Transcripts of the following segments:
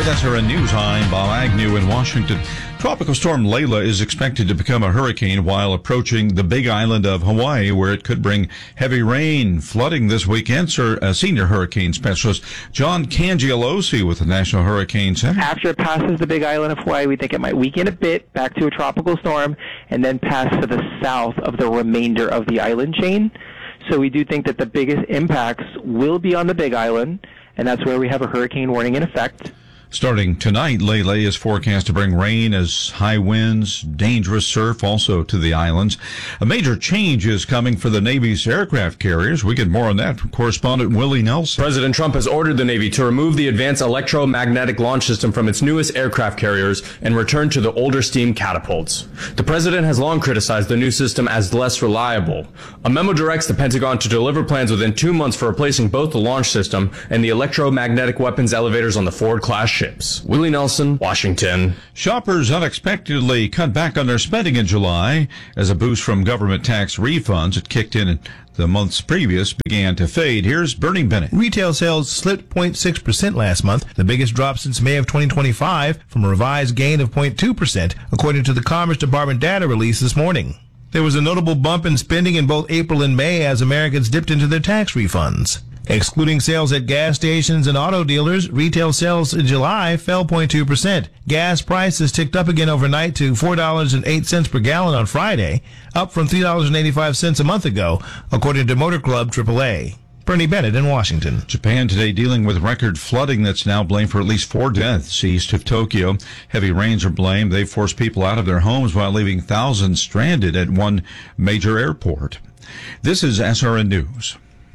With SRN News, I'm Bob Agnew in Washington. Tropical storm Layla is expected to become a hurricane while approaching the Big Island of Hawaii, where it could bring heavy rain, flooding this weekend. Senior hurricane specialist John Cangialosi with the National Hurricane Center. After it passes the Big Island of Hawaii, we think it might weaken a bit back to a tropical storm and then pass to the south of the remainder of the island chain. So we do think that the biggest impacts will be on the Big Island, and that's where we have a hurricane warning in effect. Starting tonight, Layla is forecast to bring rain as high winds, dangerous surf also to the islands. A major change is coming for the Navy's aircraft carriers. We get more on that from correspondent Willie Nelson. President Trump has ordered the Navy to remove the Advanced Electromagnetic Launch System from its newest aircraft carriers and return to the older steam catapults. The president has long criticized the new system as less reliable. A memo directs the Pentagon to deliver plans within 2 months for replacing both the launch system and the electromagnetic weapons elevators on the Ford-class ships. Willie Nelson, Washington. Shoppers unexpectedly cut back on their spending in July as a boost from government tax refunds that kicked in the months previous began to fade. Here's Bernie Bennett. Retail sales slipped 0.6% last month, the biggest drop since May of 2025, from a revised gain of 0.2%, according to the Commerce Department data released this morning. There was a notable bump in spending in both April and May as Americans dipped into their tax refunds. Excluding sales at gas stations and auto dealers, retail sales in July fell 0.2%. Gas prices ticked up again overnight to $4.08 per gallon on Friday, up from $3.85 a month ago, according to Motor Club AAA. Bernie Bennett in Washington. Japan today dealing with record flooding that's now blamed for at least 4 deaths east of Tokyo. Heavy rains are blamed. They've forced people out of their homes while leaving thousands stranded at one major airport. This is SRN News.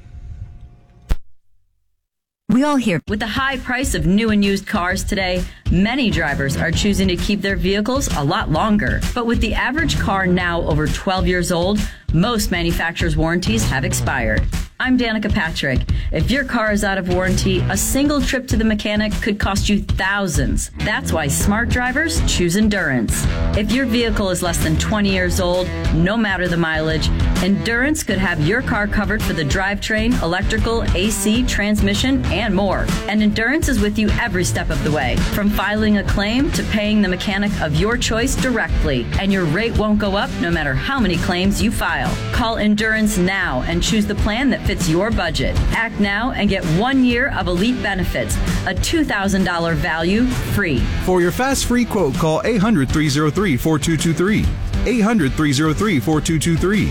We all hear with the high price of new and used cars today, many drivers are choosing to keep their vehicles a lot longer. But with the average car now over 12 years old, most manufacturers' warranties have expired. I'm Danica Patrick. If your car is out of warranty, a single trip to the mechanic could cost you thousands. That's why smart drivers choose Endurance. If your vehicle is less than 20 years old, no matter the mileage, Endurance could have your car covered for the drivetrain, electrical, AC, transmission, and more. And Endurance is with you every step of the way, from filing a claim to paying the mechanic of your choice directly. And your rate won't go up no matter how many claims you file. Call Endurance now and choose the plan that fits your budget. Act now and get 1 year of elite benefits, a $2,000 value free. For your fast free quote, call 800-303-4223. 800-303-4223.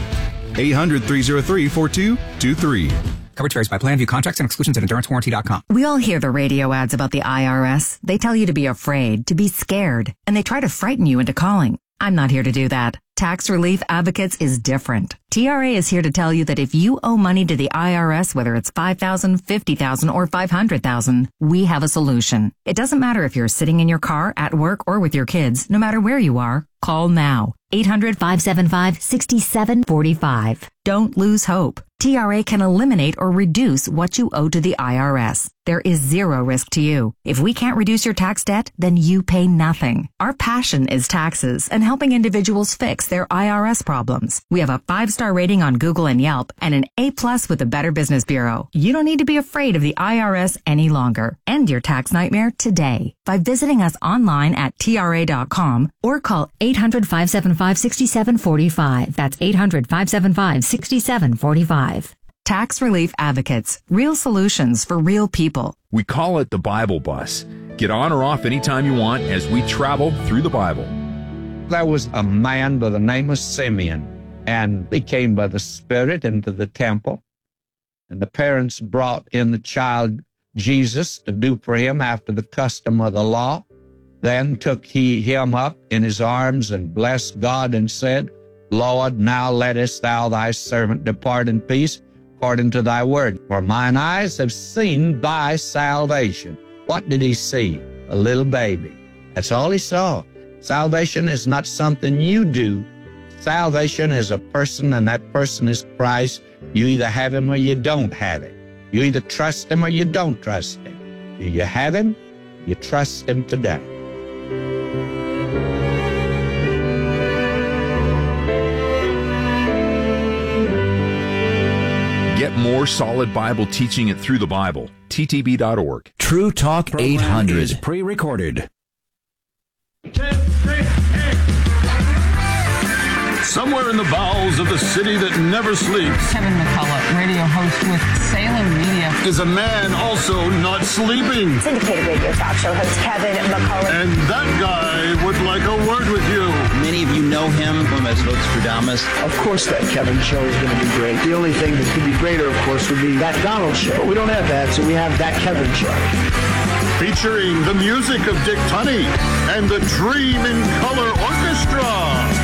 800-303-4223. Coverage varies by plan. View contracts and exclusions at EnduranceWarranty.com. We all hear the radio ads about the IRS. They tell you to be afraid, to be scared, and they try to frighten you into calling. I'm not here to do that. Tax Relief Advocates is different. TRA is here to tell you that if you owe money to the IRS, whether it's $5,000, $50,000, or $500,000, we have a solution. It doesn't matter if you're sitting in your car, at work, or with your kids. No matter where you are, call now. 800-575-6745. Don't lose hope. TRA can eliminate or reduce what you owe to the IRS. There is zero risk to you. If we can't reduce your tax debt, then you pay nothing. Our passion is taxes and helping individuals fix their IRS problems. We have a 5-star rating on Google and Yelp and an A+ with the Better Business Bureau. You don't need to be afraid of the IRS any longer. End your tax nightmare today by visiting us online at TRA.com or call 800-575-6745. That's 800-575-6745. Tax Relief Advocates. Real solutions for real people. We call it the Bible Bus. Get on or off anytime you want as we travel through the Bible. There was a man by the name of Simeon, and he came by the Spirit into the temple. And the parents brought in the child Jesus to do for him after the custom of the law. Then took he him up in his arms and blessed God and said, Lord, now lettest thou thy servant depart in peace, according to thy word. For mine eyes have seen thy salvation. What did he see? A little baby. That's all he saw. Salvation is not something you do. Salvation is a person, and that person is Christ. You either have him or you don't have him. You either trust him or you don't trust him. Do you have him? You trust him today. Get more solid Bible teaching it through the Bible. ttb.org. True Talk 800. Pre-recorded. Somewhere in the bowels of the city that never sleeps, Kevin McCullough, radio host with Salem Media, is a man also not sleeping. Syndicated radio talk show host Kevin McCullough. And that guy would like a word with you. Many of you know him from as Nostradamus. Of course that Kevin show is going to be great. The only thing that could be greater, of course, would be that Donald show. But we don't have that, so we have that Kevin show. Featuring the music of Dick Tunney and the Dream in Color Orchestra.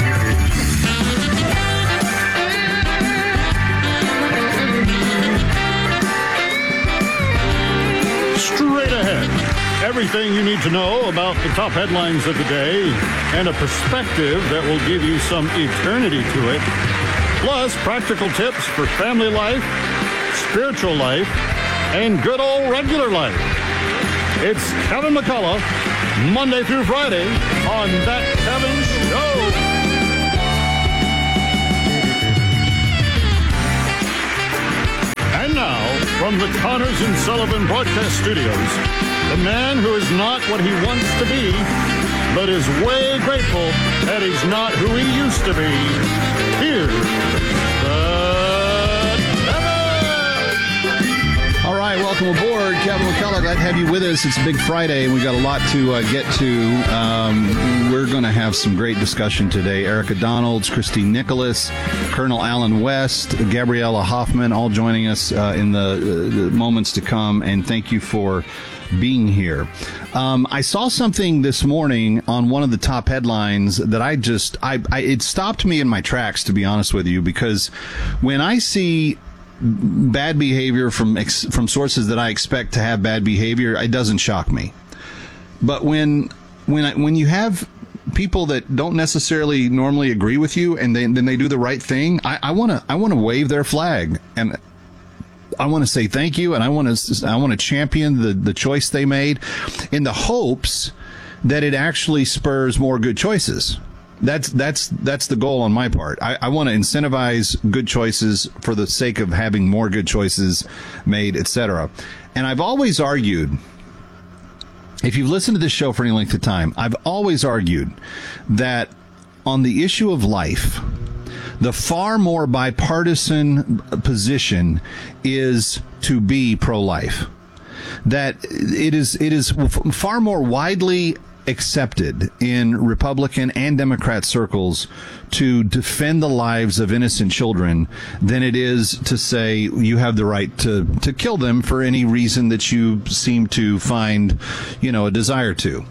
Straight ahead, everything you need to know about the top headlines of the day and a perspective that will give you some eternity to it, plus practical tips for family life, spiritual life, and good old regular life. It's Kevin McCullough, Monday through Friday on That Kevin Show. And now, from the Connors and Sullivan Broadcast Studios, the man who is not what he wants to be, but is way grateful that he's not who he used to be. Here's All right, welcome aboard, Kevin McCullough. Glad to have you with us. It's a big Friday, and we've got a lot to get to. We're going to have some great discussion today. Erica Donalds, Christine Nicholas, Colonel Alan West, Gabriella Hoffman, all joining us in the moments to come, and thank you for being here. I saw something this morning on one of the top headlines that it stopped me in my tracks, to be honest with you, because when I see bad behavior from sources that I expect to have bad behavior, it doesn't shock me. But when you have people that don't necessarily normally agree with you, and then they do the right thing, I want to wave their flag, and I want to say thank you, and I want to champion the choice they made, in the hopes that it actually spurs more good choices. That's the goal on my part. I want to incentivize good choices for the sake of having more good choices made, etc. And I've always argued, if you've listened to this show for any length of time, I've always argued that on the issue of life, the far more bipartisan position is to be pro-life. That it is far more widely accepted in Republican and Democrat circles to defend the lives of innocent children than it is to say you have the right to kill them for any reason that you seem to find, a desire to.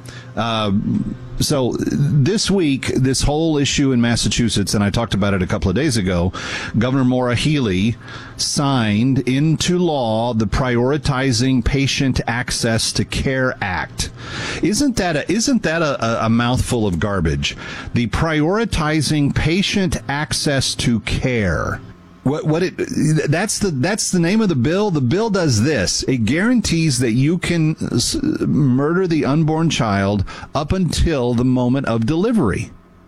So this week, this whole issue in Massachusetts, and I talked about it a couple of days ago, Governor Maura Healey signed into law the Prioritizing Patient Access to Care Act. Isn't that a mouthful of garbage? The Prioritizing Patient Access to Care. That's the name of the bill. The bill does this. It guarantees that you can murder the unborn child up until the moment of delivery.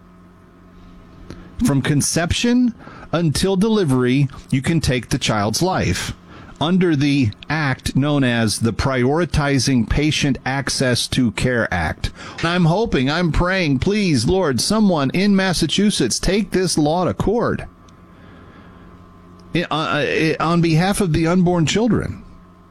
From conception until delivery, you can take the child's life under the act known as the Prioritizing Patient Access to Care Act. I'm praying, please, Lord, someone in Massachusetts take this law to court. On behalf of the unborn children,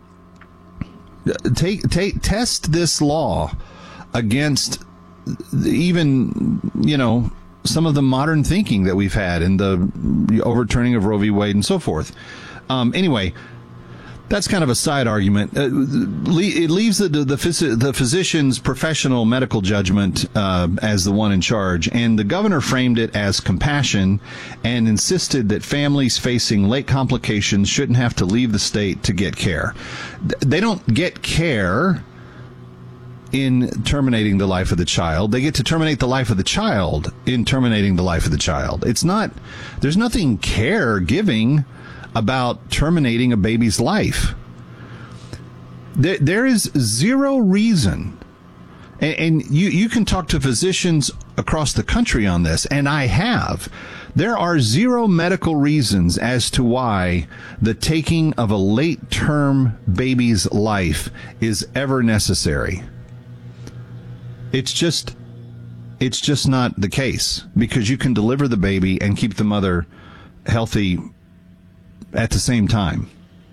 test this law against even some of the modern thinking that we've had in the overturning of Roe v. Wade and so forth. Anyway, that's kind of a side argument. It leaves the physician's professional medical judgment as the one in charge, and the governor framed it as compassion and insisted that families facing late complications shouldn't have to leave the state to get care. They don't get care in terminating the life of the child. They get to terminate the life of the child in terminating the life of the child. There's nothing caregiving about terminating a baby's life. There is zero reason, And you can talk to physicians across the country on this, and I have. There are zero medical reasons as to why the taking of a late-term baby's life is ever necessary. It's just not the case, because you can deliver the baby and keep the mother healthy at the same time.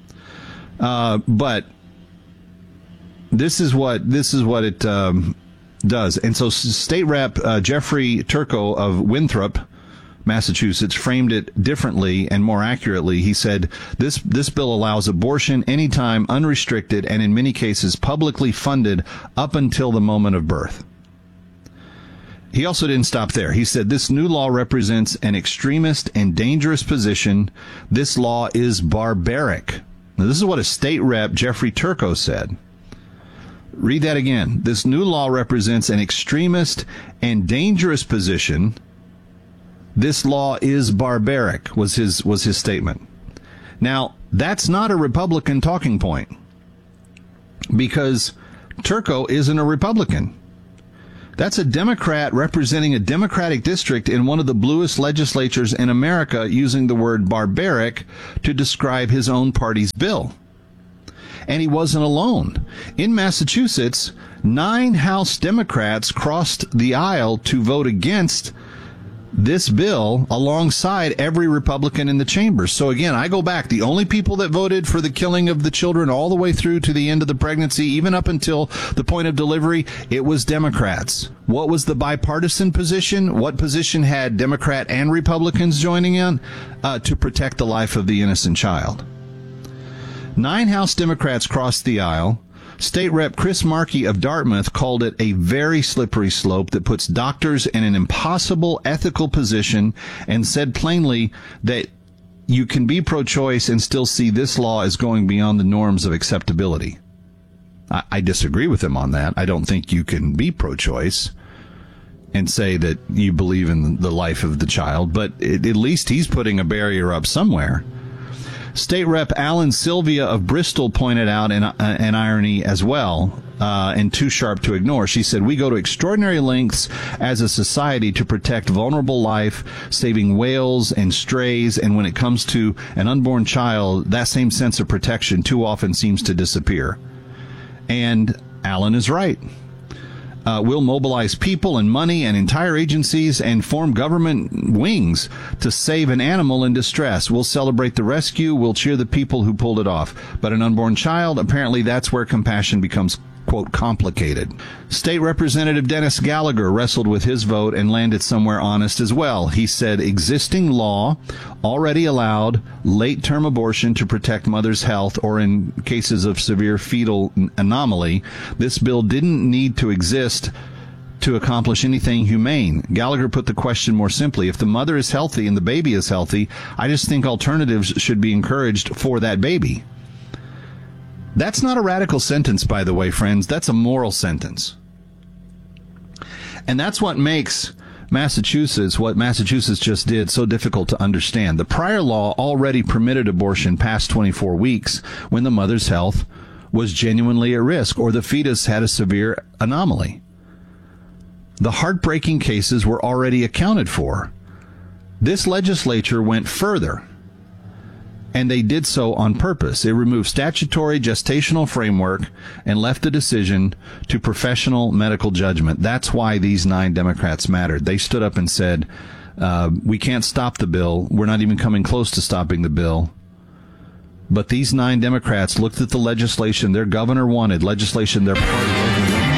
But this is what it does. And so State Rep Jeffrey Turco of Winthrop, Massachusetts, framed it differently and more accurately. He said, this bill allows abortion anytime, unrestricted, and in many cases publicly funded up until the moment of birth. He also didn't stop there. He said, this new law represents an extremist and dangerous position. This law is barbaric. Now, this is what a state rep, Jeffrey Turco, said. Read that again. This new law represents an extremist and dangerous position. This law is barbaric, was his statement. Now, that's not a Republican talking point, because Turco isn't a Republican. That's a Democrat representing a Democratic district in one of the bluest legislatures in America, using the word barbaric to describe his own party's bill. And he wasn't alone. In Massachusetts, 9 House Democrats crossed the aisle to vote against this bill alongside every Republican in the chamber. So again, I go back. The only people that voted for the killing of the children all the way through to the end of the pregnancy, even up until the point of delivery, it was Democrats. What was the bipartisan position? What position had Democrat and Republicans joining in? To protect the life of the innocent child. 9 House Democrats crossed the aisle. State Rep Chris Markey of Dartmouth called it a very slippery slope that puts doctors in an impossible ethical position, and said plainly that you can be pro-choice and still see this law as going beyond the norms of acceptability. I disagree with him on that. I don't think you can be pro-choice and say that you believe in the life of the child, but at least he's putting a barrier up somewhere. State Rep Alan Sylvia of Bristol pointed out an irony as well, and too sharp to ignore. She said, we go to extraordinary lengths as a society to protect vulnerable life, saving whales and strays, and when it comes to an unborn child, that same sense of protection too often seems to disappear. And Alan is right. We'll mobilize people and money and entire agencies and form government wings to save an animal in distress. We'll celebrate the rescue. We'll cheer the people who pulled it off. But an unborn child, apparently that's where compassion becomes, quote, complicated. State Representative Dennis Gallagher wrestled with his vote and landed somewhere honest as well. He said existing law already allowed late-term abortion to protect mother's health, or in cases of severe fetal anomaly. This bill didn't need to exist to accomplish anything humane. Gallagher put the question more simply. If the mother is healthy and the baby is healthy, I just think alternatives should be encouraged for that baby. That's not a radical sentence, by the way, friends. That's a moral sentence. And that's what makes what Massachusetts just did, so difficult to understand. The prior law already permitted abortion past 24 weeks when the mother's health was genuinely at risk or the fetus had a severe anomaly. The heartbreaking cases were already accounted for. This legislature went further, and they did so on purpose. It removed statutory gestational framework and left the decision to professional medical judgment. That's why these 9 Democrats mattered. They stood up and said, we can't stop the bill. We're not even coming close to stopping the bill. But these 9 Democrats looked at the legislation their governor wanted, legislation their party